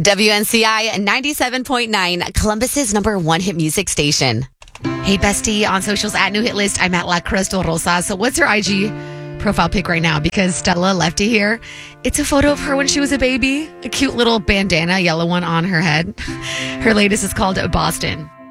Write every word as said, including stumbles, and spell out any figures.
W N C I ninety-seven point nine, Columbus's number one hit music station. Hey, bestie, on socials at New Hit List, I'm at La Crystal Rosa. So what's your I G profile pic right now? Because Stella left it here. It's a photo of her when she was a baby. A cute little bandana, yellow one on her head. Her latest is called Boston.